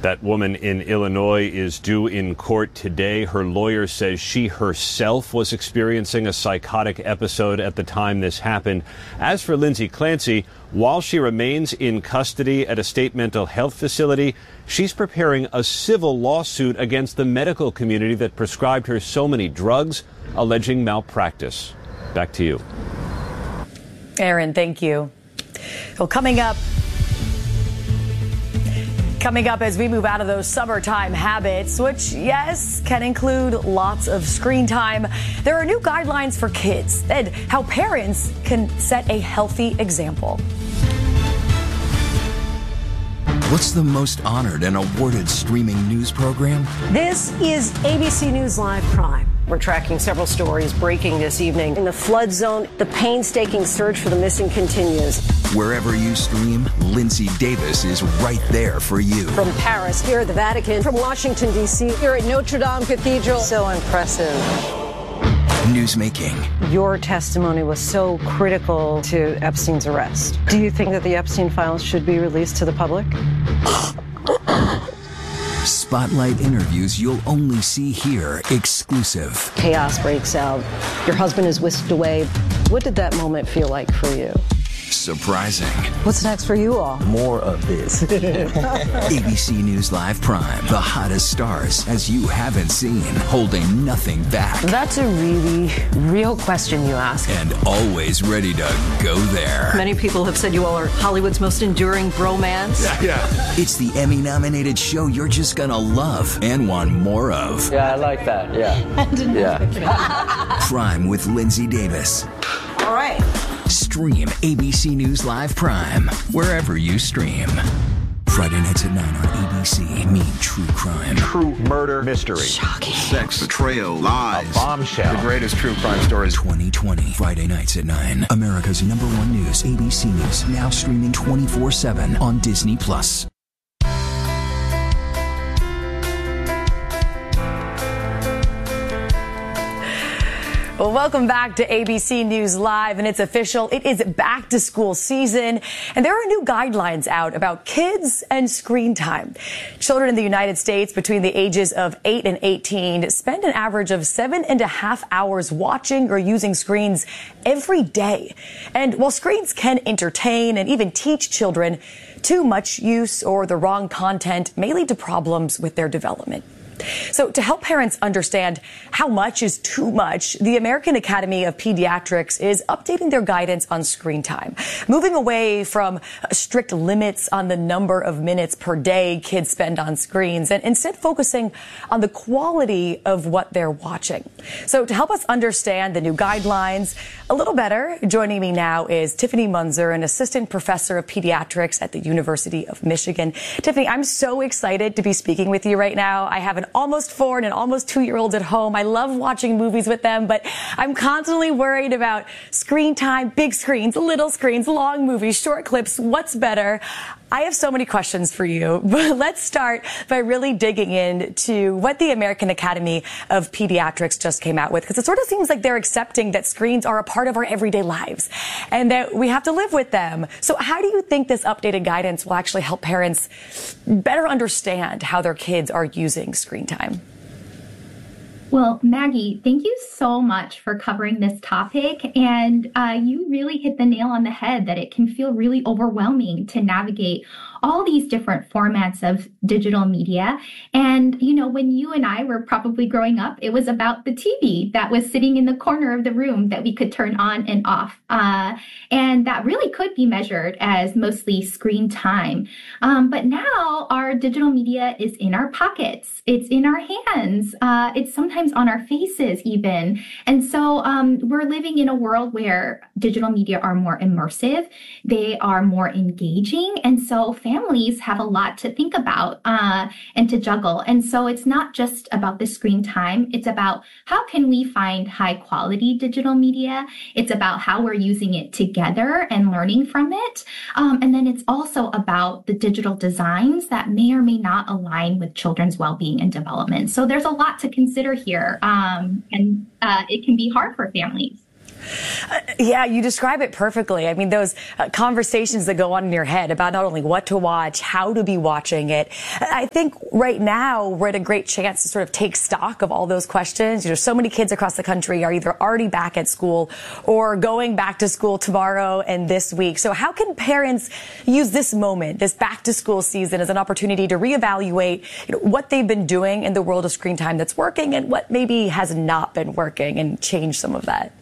That woman in Illinois is due in court today. Her lawyer says she herself was experiencing a psychotic episode at the time this happened. As for Lindsay Clancy, while she remains in custody at a state mental health facility, she's preparing a civil lawsuit against the medical community that prescribed her so many drugs, alleging malpractice. Back to you. Aaron, thank you. Well, coming up as we move out of those summertime habits, which, yes, can include lots of screen time, there are new guidelines for kids and how parents can set a healthy example. What's the most honored and awarded streaming news program? This is ABC News Live Prime. We're tracking several stories breaking this evening. In the flood zone, the painstaking search for the missing continues. Wherever you stream, Lindsay Davis is right there for you. From Paris, here at the Vatican, from Washington, D.C., here at Notre Dame Cathedral. So impressive. Newsmaking. Your testimony was so critical to Epstein's arrest. Do you think that the Epstein files should be released to the public? Spotlight interviews you'll only see here, exclusive. Chaos breaks out. Your husband is whisked away. What did that moment feel like for you? Surprising. What's next for you all? More of this. ABC News Live Prime. The hottest stars as you haven't seen, holding nothing back. That's a really real question you ask. And always ready to go there. Many people have said you all are Hollywood's most enduring bromance. Yeah. It's the Emmy-nominated show you're just gonna love and want more of. Yeah, I like that. Yeah. Prime with Lindsay Davis. All right. Stream ABC News Live Prime wherever you stream. Friday nights at 9 on ABC. Mean true crime. True murder mystery. Shocking. Sex, betrayal, lies. A bombshell. The greatest true crime stories. 2020. Friday nights at 9. America's #1 news. ABC News. Now streaming 24/7 on Disney+. Well, welcome back to ABC News Live, and it's official. It is back to school season, and there are new guidelines out about kids and screen time. Children in the United States between the ages of 8 and 18 spend an average of 7.5 hours watching or using screens every day. And while screens can entertain and even teach children, too much use or the wrong content may lead to problems with their development. So to help parents understand how much is too much, the American Academy of Pediatrics is updating their guidance on screen time, moving away from strict limits on the number of minutes per day kids spend on screens and instead focusing on the quality of what they're watching. So to help us understand the new guidelines a little better, joining me now is Tiffany Munzer, an assistant professor of pediatrics at the University of Michigan. Tiffany, I'm so excited to be speaking with you right now. I have an almost 4 and an almost 2-year-old at home. I love watching movies with them, but I'm constantly worried about screen time, big screens, little screens, long movies, short clips. What's better? I have so many questions for you, but let's start by really digging into what the American Academy of Pediatrics just came out with, because it sort of seems like they're accepting that screens are a part of our everyday lives and that we have to live with them. So how do you think this updated guidance will actually help parents better understand how their kids are using screen time? Well, Maggie, thank you so much for covering this topic. And you really hit the nail on the head that it can feel really overwhelming to navigate all these different formats of digital media. And, you know, when you and I were probably growing up, it was about the TV that was sitting in the corner of the room that we could turn on and off. And that really could be measured as mostly screen time. But now our digital media is in our pockets. It's in our hands. It's sometimes on our faces even. And so we're living in a world where digital media are more immersive. They are more engaging. And so families have a lot to think about and to juggle. And so it's not just about the screen time. It's about how can we find high quality digital media. It's about how we're using it together and learning from it. And then it's also about the digital designs that may or may not align with children's well-being and development. So there's a lot to consider here. And it can be hard for families. Yeah, you describe it perfectly. I mean, those conversations that go on in your head about not only what to watch, how to be watching it. I think right now we're at a great chance to sort of take stock of all those questions. So many kids across the country are either already back at school or going back to school tomorrow and this week. So how can parents use this moment, this back to school season, as an opportunity to reevaluate what they've been doing in the world of screen time that's working and what maybe has not been working and change some of that?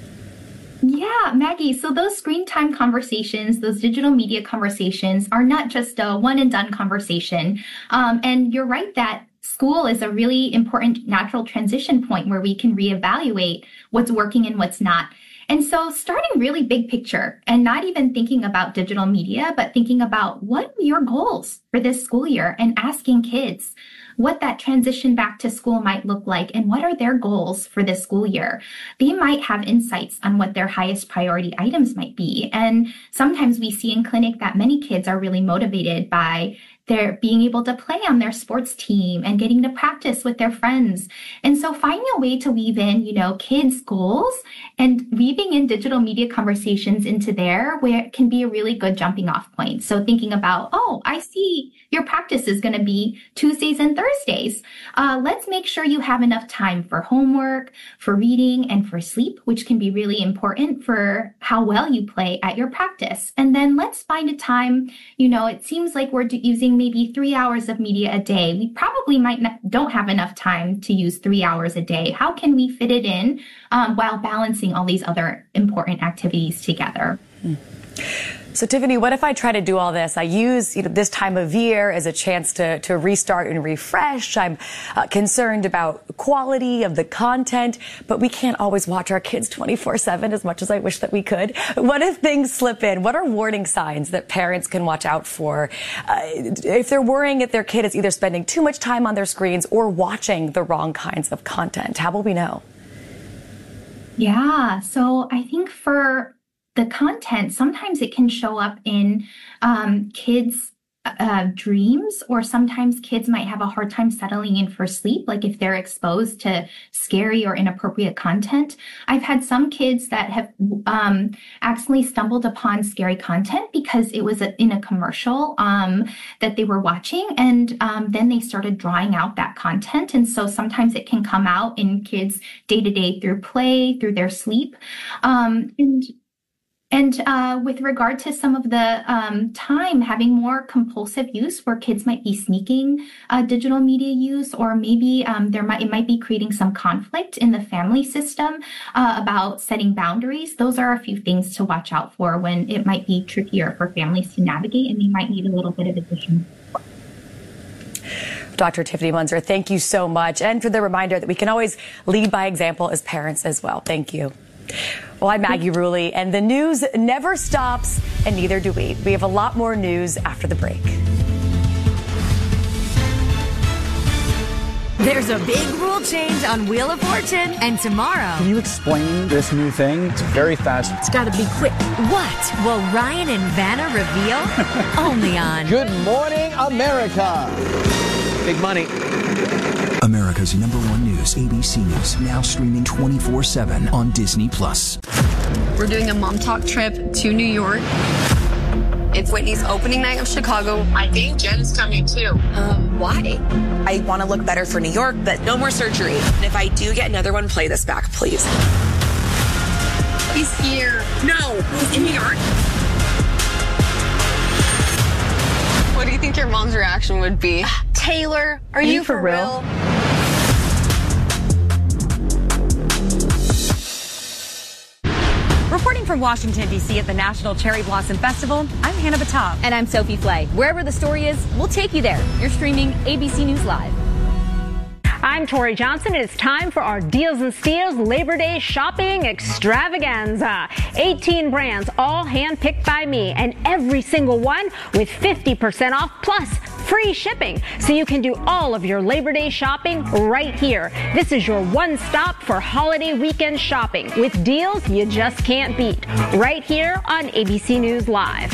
Yeah, Maggie. So those screen time conversations, those digital media conversations are not just a one and done conversation. And you're right that school is a really important natural transition point where we can reevaluate what's working and what's not. And so starting really big picture and not even thinking about digital media, but thinking about what are your goals for this school year and asking kids what that transition back to school might look like and what are their goals for this school year. They might have insights on what their highest priority items might be. And sometimes we see in clinic that many kids are really motivated by their being able to play on their sports team and getting to practice with their friends. And so finding a way to weave in, kids' goals and weaving in digital media conversations into there where it can be a really good jumping off point. So thinking about, I see your practice is going to be Tuesdays and Thursdays. Let's make sure you have enough time for homework, for reading, and for sleep, which can be really important for how well you play at your practice. And then let's find a time, it seems like we're using maybe 3 hours of media a day. We probably don't have enough time to use 3 hours a day. How can we fit it in while balancing all these other important activities together? So, Tiffany, what if I try to do all this? I use this time of year as a chance to restart and refresh. I'm concerned about quality of the content, but we can't always watch our kids 24/7 as much as I wish that we could. What if things slip in? What are warning signs that parents can watch out for if they're worrying that their kid is either spending too much time on their screens or watching the wrong kinds of content? How will we know? Yeah, so I think for the content, sometimes it can show up in kids' dreams, or sometimes kids might have a hard time settling in for sleep, like if they're exposed to scary or inappropriate content. I've had some kids that have accidentally stumbled upon scary content because it was in a commercial that they were watching, and then they started drawing out that content. And so sometimes it can come out in kids' day-to-day through play, through their sleep. And with regard to some of the time, having more compulsive use where kids might be sneaking digital media use, or maybe it might be creating some conflict in the family system about setting boundaries. Those are a few things to watch out for when it might be trickier for families to navigate and they might need a little bit of additional support. Dr. Tiffany Munzer, thank you so much. And for the reminder that we can always lead by example as parents as well. Thank you. Well, I'm Maggie Rulli, and the news never stops, and neither do we. We have a lot more news after the break. There's a big rule change on Wheel of Fortune, and tomorrow... Can you explain this new thing? It's very fast. It's got to be quick. What will Ryan and Vanna reveal? Only on... Good Morning America. Big money. America's #1 news, ABC News, now streaming 24/7 on Disney+. We're doing a mom talk trip to New York. It's Whitney's opening night of Chicago. I think Jen's coming too. Why? I want to look better for New York, but no more surgery. And if I do get another one, play this back, please. He's here. No, he's in New York. What do you think your mom's reaction would be? Taylor, are you for real? Reporting from Washington, D.C. at the National Cherry Blossom Festival, I'm Hannah Batab. And I'm Sophie Flay. Wherever the story is, we'll take you there. You're streaming ABC News Live. I'm Tori Johnson, and it's time for our Deals and Steals Labor Day Shopping Extravaganza. 18 brands, all handpicked by me, and every single one with 50% off plus free shipping. So you can do all of your Labor Day shopping right here. This is your one stop for holiday weekend shopping with deals you just can't beat. Right here on ABC News Live.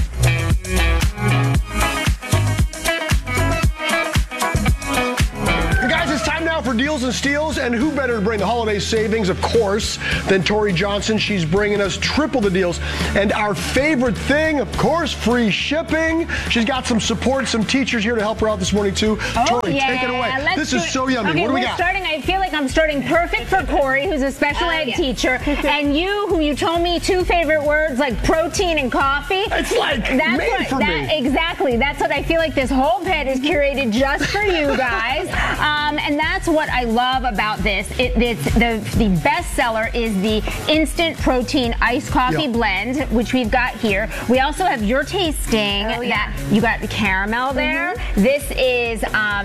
Guys, it's time now for for deals and steals, and who better to bring the holiday savings, of course, than Tori Johnson. She's bringing us triple the deals. And our favorite thing, of course, free shipping. She's got some support, some teachers here to help her out this morning, too. Tori, take it away. This is so yummy. Okay, what do we got? I feel like I'm starting perfect for Corey, who's a special ed teacher, and you, who you told me 2 favorite words like protein and coffee. It's like made for me. Exactly. That's what I feel like this whole pet is curated just for you guys. And that's what I love about this. The best seller is the instant protein iced coffee blend, which we've got here. We also have your tasting. That you got the caramel there. This is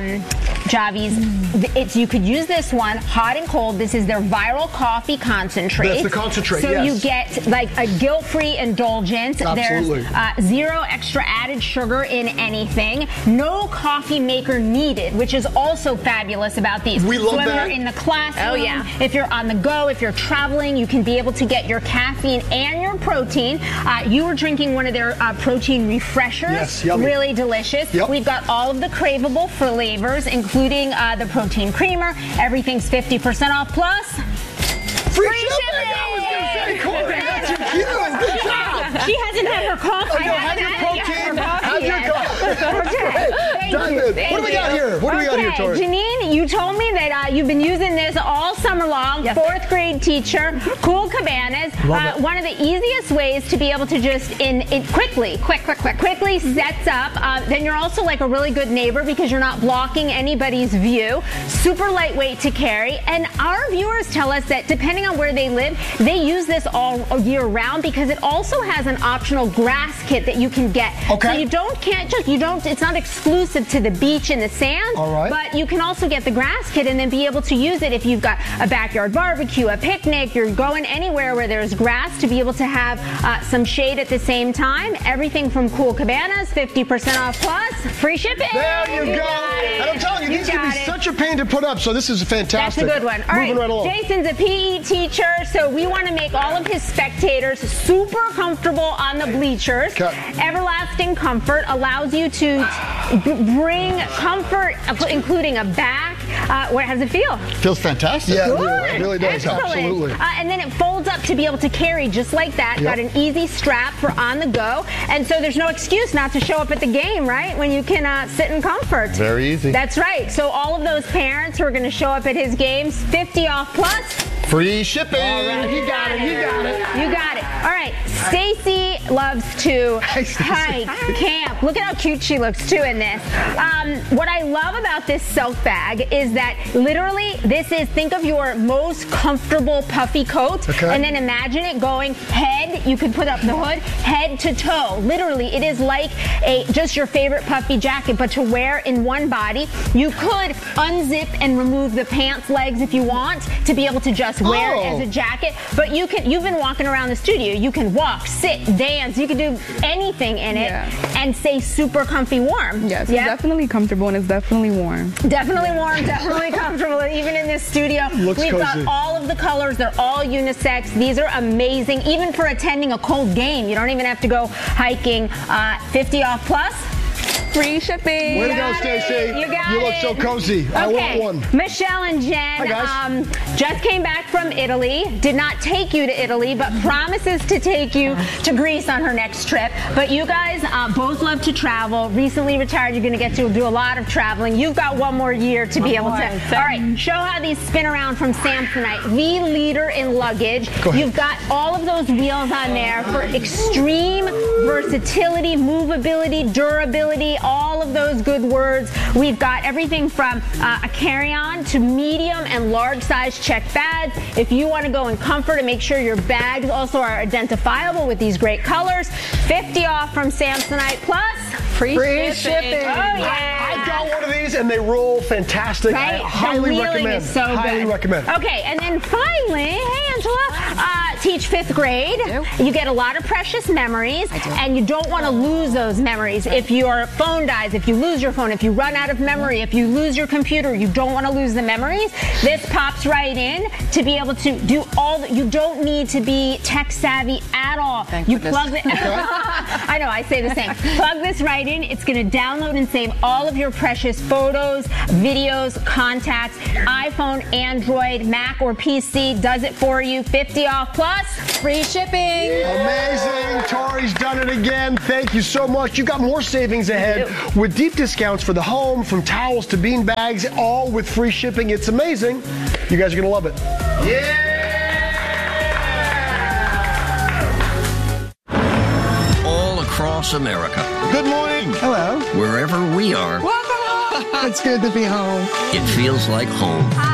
Javi's. You could use this one hot and cold. This is their viral coffee concentrate. That's the concentrate, so you get like a guilt-free indulgence. Absolutely. There's 0 extra added sugar in anything. No coffee maker needed, which is also fabulous about these. We love so that. If you're in the classroom, if you're on the go, if you're traveling, you can be able to get your caffeine and your protein. You were drinking one of their protein refreshers. Yes, yummy. Really delicious. Yep. We've got all of the craveable flavors, including the protein creamer. Everything's 50% off plus free shipping. I was going to say, Corey, that's your cue. Good job. She hasn't had her coffee. Have your protein. Have your coffee. What do we got here? What do we got here, Tori? Janine, you told me that you've been using this all summer long. Yes. 4th grade teacher, Cool Cabanas. One of the easiest ways to be able to just quickly sets up. Then you're also like a really good neighbor because you're not blocking anybody's view. Super lightweight to carry. And our viewers tell us that depending on where they live, they use this all year round because it also has an optional grass kit that you can get. Okay. So it's not exclusive to the beach and the sand. All right. But you can also get the grass kit and then be able to use it if you've got a backyard barbecue, a picnic, you're going anywhere where there's grass to be able to have some shade at the same time. Everything from Cool Cabanas, 50% off plus, free shipping. There you go. And I'm telling you, these can be such a pain to put up, so this is fantastic. That's a good one. All right, right along. Jason's a PE teacher, so we want to make all of his spectators super comfortable on the bleachers. Everlasting Comfort allows you to bring comfort, including a back. How does it feel? Feels fantastic. Yeah, it really does. Excellent. Absolutely. And then it folds up to be able to carry just like that. Got an easy strap for on the go. And so there's no excuse not to show up at the game, right? When you can sit in comfort. Very easy. That's right. So all of those parents who are going to show up at his games, 50 off plus. Free shipping. All right. You got it. All right. Stacy loves to hike, camp. Look at how cute she looks too in this. What I love about this silk bag is that literally this is, think of your most comfortable puffy coat and then imagine it going head, you could put up the hood, head to toe. Literally, it is like just your favorite puffy jacket, but to wear in one body. You could unzip and remove the pants legs if you want to be able to just wear it as a jacket, but you've been walking around the studio. You can walk, sit, dance. You can do anything in it and stay super comfy warm. Yes, it's definitely comfortable and it's definitely warm. Definitely warm, definitely comfortable. Even in this studio, we've got all of the colors. They're all unisex. These are amazing. Even for attending a cold game, you don't even have to go hiking. 50 off plus. Free shipping. Way to go, Stacey. You look so cozy. I want one. Michelle and Jen just came back from Italy. Did not take you to Italy, but promises to take you to Greece on her next trip. But you guys both love to travel. Recently retired, you're going to get to do a lot of traveling. You've got one more year to be able to. All right, show how these spin around from Samsonite. The leader in luggage. You've got all of those wheels on there for extreme versatility, movability, durability, all of those good words. We've got everything from a carry-on to medium and large size check bags. If you want to go in comfort and make sure your bags also are identifiable with these great colors, 50 off from Samsonite plus free shipping. Oh yeah. I got one of these and they roll fantastic. Right? I highly recommend. Is so highly good. recommend. Okay, and then finally, hey Angela, teach 5th grade. You get a lot of precious memories and you don't want to lose those memories. If your phone dies, if you lose your phone, if you run out of memory, if you lose your computer, you don't want to lose the memories. This pops right in to be able to do all that. You don't need to be tech savvy at all. all. You plug it. I know, I say the same. Plug this right in. It's going to download and save all of your precious photos, videos, contacts. iPhone, Android, Mac, or PC does it for you. 50 off plus free shipping. Amazing. Tori's done it again. Thank you so much. You've got more savings ahead with deep discounts for the home, from towels to bean bags, all with free shipping. It's amazing. You guys are going to love it. Yeah! All across America. Good morning. Hello. Wherever we are. Welcome home. It's good to be home. It feels like home.